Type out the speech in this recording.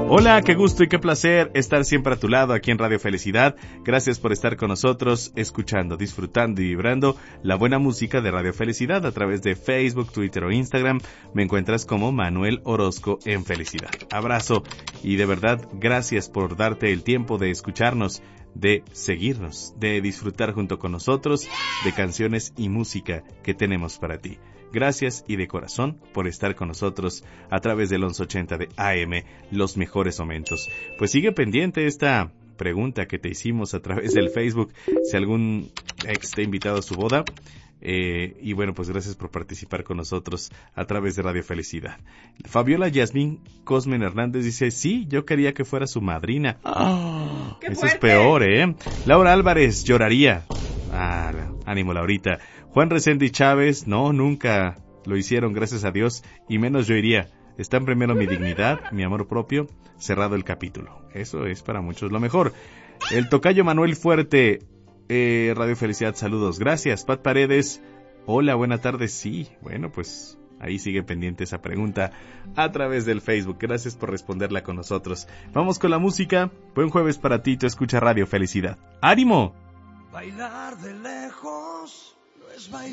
Hola, qué gusto y qué placer estar siempre a tu lado aquí en Radio Felicidad. Gracias por estar con nosotros, escuchando, disfrutando y vibrando la buena música de Radio Felicidad a través de Facebook, Twitter o Instagram. Me encuentras como Manuel Orozco en Felicidad. Abrazo y de verdad gracias por darte el tiempo de escucharnos, de seguirnos, de disfrutar junto con nosotros de canciones y música que tenemos para ti. Gracias y de corazón por estar con nosotros a través del 1180 de AM, los mejores momentos. Pues sigue pendiente esta pregunta que te hicimos a través del Facebook, si algún ex te ha invitado a su boda. Y bueno, pues gracias por participar con nosotros a través de Radio Felicidad. Fabiola Yasmín Cosmen Hernández dice, sí, yo quería que fuera su madrina. Eso es peor, ¿eh? Laura Álvarez, lloraría. Ánimo, Laurita. Juan Reséndiz Chávez, no, nunca lo hicieron, gracias a Dios, y menos yo iría. Están primero mi dignidad, mi amor propio, cerrado el capítulo. Eso es para muchos lo mejor. El tocayo Manuel Fuerte, Radio Felicidad, saludos. Gracias, Pat Paredes. Hola, buena tarde. Sí, bueno, pues ahí sigue pendiente esa pregunta a través del Facebook. Gracias por responderla con nosotros. Vamos con la música. Buen jueves para ti, tú escucha Radio Felicidad. ¡Ánimo! Bailar de lejos no es bailar.